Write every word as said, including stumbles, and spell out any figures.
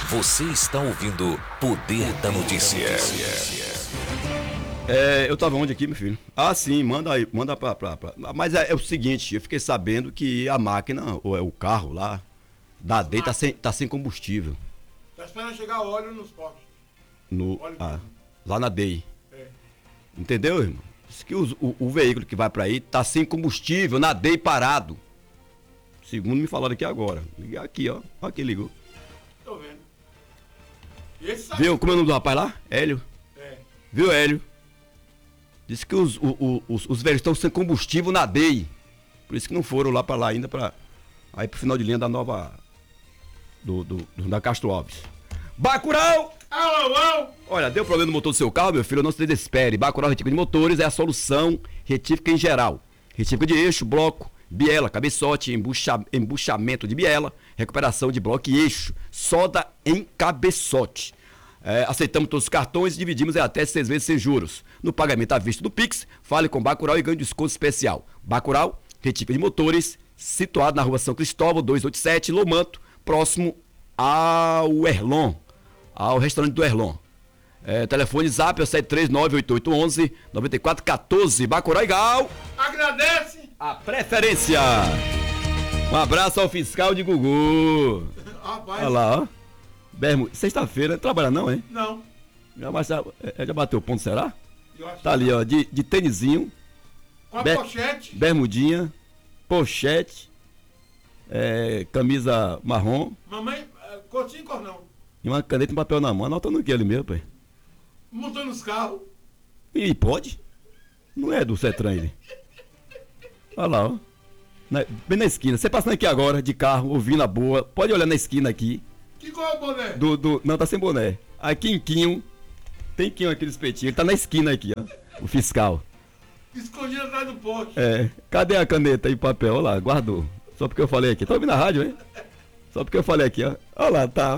Você está ouvindo Poder da Notícia. É, eu tava onde aqui, meu filho? Ah, sim, manda aí, manda pra... pra, pra. Mas é, é o seguinte, eu fiquei sabendo que a máquina, ou é o carro lá, da D E I tá sem, tá sem combustível. Tá esperando chegar óleo nos postos. No, Óleo ah, mesmo. lá na D E I. É. Entendeu, irmão? Diz que os- o, o veículo que vai pra aí tá sem combustível, na D E I parado. Segundo me falaram aqui agora. Ligar aqui, ó. Ó quem ligou. Tô vendo. E esse sabe? Viu? Como é o nome do rapaz lá? Hélio. É. Viu, Hélio? Disse que os, o- o- os, os velhos estão sem combustível na D E I. Por isso que não foram lá pra lá ainda pra. Aí pro final de linha da nova. Do, do, do- da Castro Alves. Bacurau! Alô, alô! Olha, deu problema no motor do seu carro, meu filho? Não se desespere. Bacurau Retífica de Motores é a solução. Retífica em geral. Retífica de eixo, bloco, biela, cabeçote, embucha, embuchamento de biela, recuperação de bloco e eixo. Solda em cabeçote. É, aceitamos todos os cartões e dividimos em até seis vezes sem juros. No pagamento à vista do Pix, fale com Bacurau e ganhe desconto especial. Bacurau, Retífica de Motores, situado na rua São Cristóvão, duzentos e oitenta e sete, Lomanto, próximo ao Erlon, ao restaurante do Erlon. É, telefone zap é sete três nove oito oito um um nove quatro um quatro. Bacurau e Gal, Agradece! a preferência. Um abraço ao fiscal de Gugu. Rapaz, Olha lá, ó. Bermu... Sexta-feira, não trabalha não, hein? não. Já, mas já, é, já bateu o ponto, será? Eu acho Tá ali, ó, de, de tênisinho, Com a Be- pochete. bermudinha, pochete, é, camisa marrom Mamãe, eh, cor sim, cor não. e uma caneta e um papel na mão, anotando o que ali mesmo, pai? Montando os carros. E pode? Não é do Cetran ele. Olha lá, ó. Na- bem na esquina. Você passando aqui agora, de carro, ouvindo a boa, pode olhar na esquina aqui. Que cor é o boné? Do, do, não, tá sem boné. Aqui em Quinho, tem Quinho aqui do espetinho. Ele tá na esquina aqui, ó. O fiscal. Escondido atrás do poste. É. Cadê a caneta e o papel? Olha lá, guardou. Só porque eu falei aqui. Tá ouvindo a rádio, hein? Só porque eu falei aqui, ó. Olha lá, tá.